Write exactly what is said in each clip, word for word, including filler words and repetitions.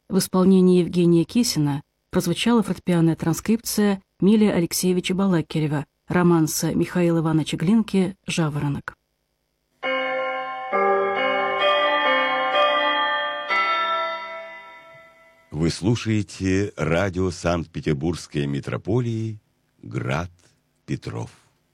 В исполнении Евгения Кисина прозвучала фортепианная транскрипция Милия Алексеевича Балакирева романса Михаила Ивановича Глинки «Жаворонок». Вы слушаете радио Санкт-Петербургской метрополии «Град Петров».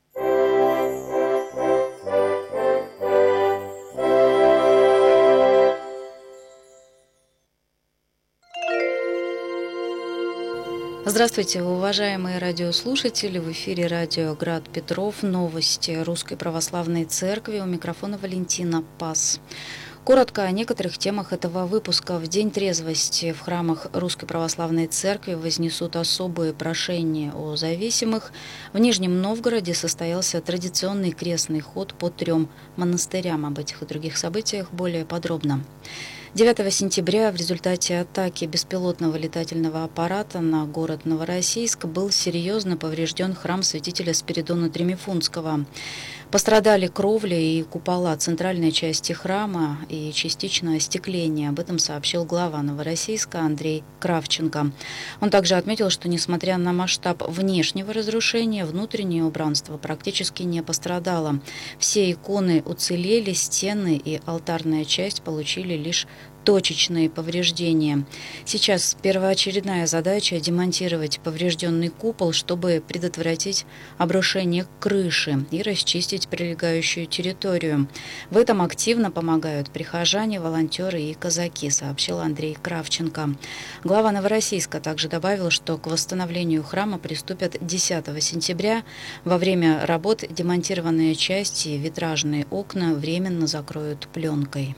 Здравствуйте, уважаемые радиослушатели! В эфире радио «Град Петров». Новости Русской Православной Церкви. У микрофона Валентина Пас. Коротко о некоторых темах этого выпуска. В День трезвости в храмах Русской Православной Церкви вознесут особые прошения о зависимых. В Нижнем Новгороде состоялся традиционный крестный ход по трем монастырям. Об этих и других событиях более подробно. девятого сентября в результате атаки беспилотного летательного аппарата на город Новороссийск был серьезно поврежден храм святителя Спиридона Тремифунского. Пострадали кровля и купола центральной части храма и частично остекление. Об этом сообщил глава Новороссийска Андрей Кравченко. Он также отметил, что несмотря на масштаб внешнего разрушения, внутреннее убранство практически не пострадало. Все иконы уцелели, стены и алтарная часть получили лишь точечные повреждения. Сейчас первоочередная задача – демонтировать поврежденный купол, чтобы предотвратить обрушение крыши и расчистить прилегающую территорию. В этом активно помогают прихожане, волонтеры и казаки, сообщил Андрей Кравченко. Глава Новороссийска также добавил, что к восстановлению храма приступят десятого сентября. Во время работ демонтированные части и витражные окна временно закроют пленкой.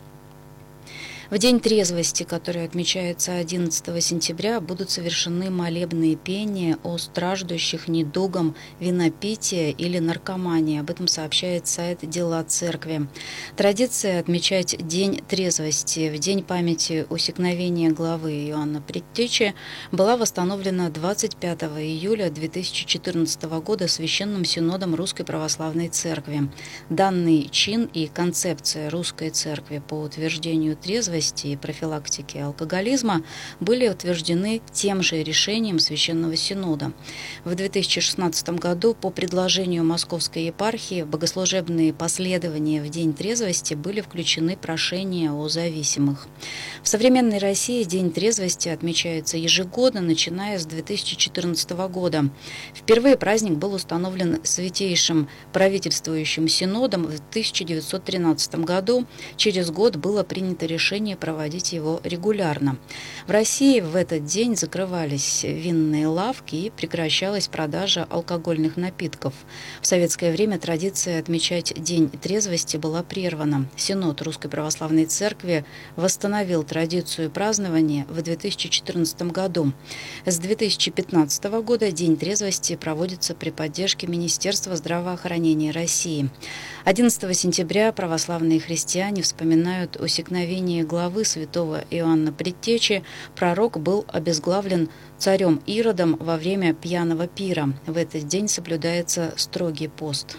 В День трезвости, который отмечается одиннадцатого сентября, будут совершены молебные пения о страждущих недугом винопития или наркомании. Об этом сообщает сайт «Дела Церкви». Традиция отмечать День трезвости в день памяти усекновения главы Иоанна Предтечи была восстановлена двадцать пятого июля две тысячи четырнадцатого года Священным Синодом Русской Православной Церкви. Данный чин и концепция Русской Церкви по утверждению трезвости и профилактики алкоголизма были утверждены тем же решением Священного Синода. В две тысячи шестнадцатом году по предложению Московской епархии в богослужебные последования в День трезвости были включены прошения о зависимых. В современной России День трезвости отмечается ежегодно, начиная с две тысячи четырнадцатого года. Впервые праздник был установлен Святейшим правительствующим Синодом в тысяча девятьсот тринадцатом году. Через год было принято решение проводить его регулярно. В России в этот день закрывались винные лавки и прекращалась продажа алкогольных напитков. В советское время традиция отмечать День трезвости была прервана. Синод Русской Православной Церкви восстановил традицию празднования в две тысячи четырнадцатом году. С две тысячи пятнадцатого года День трезвости проводится при поддержке Министерства здравоохранения России. одиннадцатого сентября православные христиане вспоминают усекновение главы святого Иоанна Предтечи. Пророк был обезглавлен царем Иродом во время пьяного пира. В этот день соблюдается строгий пост.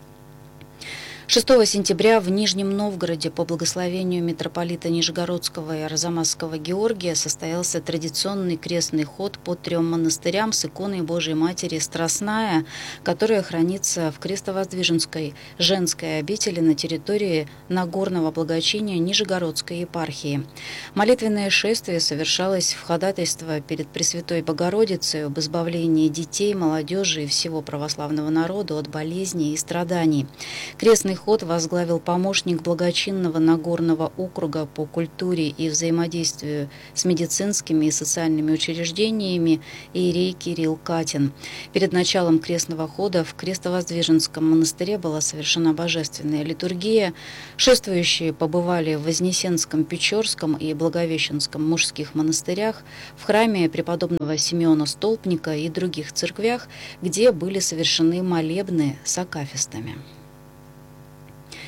шестого сентября в Нижнем Новгороде по благословению митрополита Нижегородского и Арзамасского Георгия состоялся традиционный крестный ход по трем монастырям с иконой Божией Матери Страстная, которая хранится в Крестовоздвиженской женской обители на территории Нагорного благочиния Нижегородской епархии. Молитвенное шествие совершалось в ходатайство перед Пресвятой Богородицей об избавлении детей, молодежи и всего православного народа от болезней и страданий. Крестный ход возглавил помощник благочинного Нагорного округа по культуре и взаимодействию с медицинскими и социальными учреждениями иерей Кирилл Катин. Перед началом крестного хода в Крестовоздвиженском монастыре была совершена божественная литургия. Шествующие побывали в Вознесенском, Печорском и Благовещенском мужских монастырях, в храме преподобного Симеона Столпника и других церквях, где были совершены молебны с акафистами.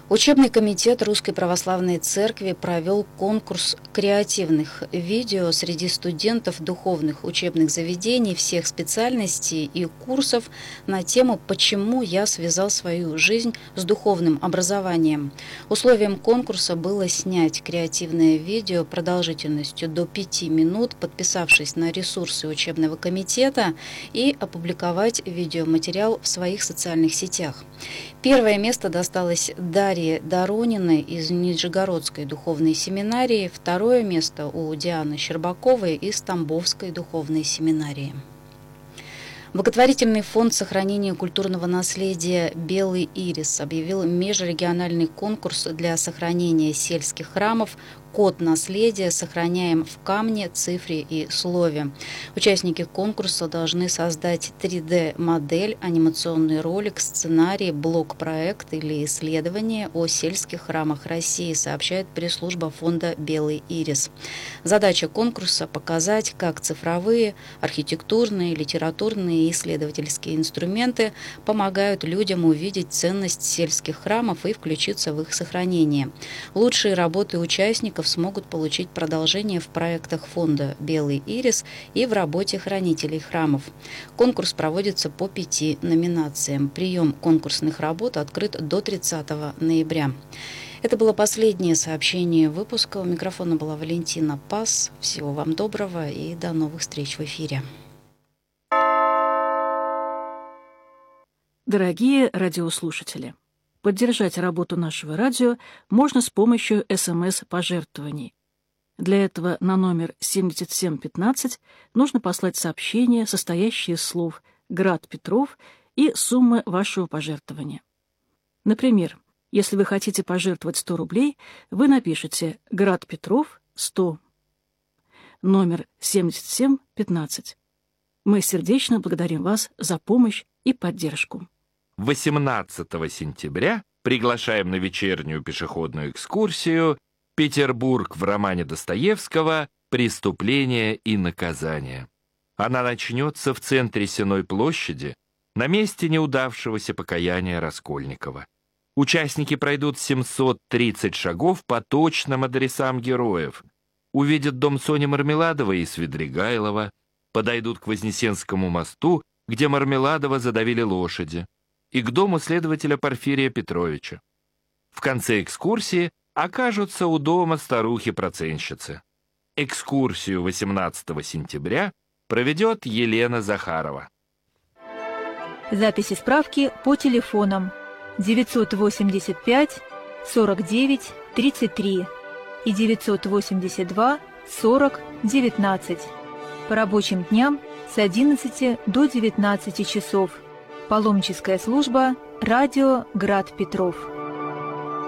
Учебный комитет Русской Православной Церкви провел конкурс креативных видео среди студентов духовных учебных заведений всех специальностей и курсов на тему «Почему я связал свою жизнь с духовным образованием?». Условием конкурса было снять креативное видео продолжительностью до пяти минут, подписавшись на ресурсы учебного комитета, и опубликовать видеоматериал в своих социальных сетях. Первое место досталось Дарье Дорониной из Нижегородской духовной семинарии, второе место у Дианы Щербаковой из Тамбовской духовной семинарии. Благотворительный фонд сохранения культурного наследия «Белый ирис» объявил межрегиональный конкурс для сохранения сельских храмов «Код наследия. Сохраняем в камне, цифре и слове». Участники конкурса должны создать три дэ модель, анимационный ролик, сценарий, блок-проект или исследование о сельских храмах России, сообщает пресс-служба фонда «Белый ирис». Задача конкурса – показать, как цифровые, архитектурные, литературные и исследовательские инструменты помогают людям увидеть ценность сельских храмов и включиться в их сохранение. Лучшие работы участников смогут получить продолжение в проектах фонда «Белый ирис» и в работе хранителей храмов. Конкурс проводится по пяти номинациям. Прием конкурсных работ открыт до тридцатого ноября. Это было последнее сообщение выпуска. У микрофона была Валентина Пас. Всего вам доброго и до новых встреч в эфире. Дорогие радиослушатели, поддержать работу нашего радио можно с помощью эс эм эс-пожертвований. Для этого на номер семьдесят семь пятнадцать нужно послать сообщение, состоящее из слов «Град Петров» и суммы вашего пожертвования. Например, если вы хотите пожертвовать сто рублей, вы напишите «Град Петров сто», номер семьдесят семь пятнадцать. Мы сердечно благодарим вас за помощь и поддержку. восемнадцатого сентября приглашаем на вечернюю пешеходную экскурсию «Петербург в романе Достоевского. Преступление и наказание». Она начнется в центре Сенной площади, на месте неудавшегося покаяния Раскольникова. Участники пройдут семьсот тридцать шагов по точным адресам героев, увидят дом Сони Мармеладовой и Свидригайлова, подойдут к Вознесенскому мосту, где Мармеладова задавили лошади, и к дому следователя Порфирия Петровича. В конце экскурсии окажутся у дома старухи-проценщицы. Экскурсию восемнадцатого сентября проведет Елена Захарова. Записи справки по телефонам девятьсот восемьдесят пять сорок девять тридцать три и девятьсот восемьдесят два сорок девятнадцать. По рабочим дням с одиннадцати до девятнадцати часов. Паломническая служба «Радио Град Петров».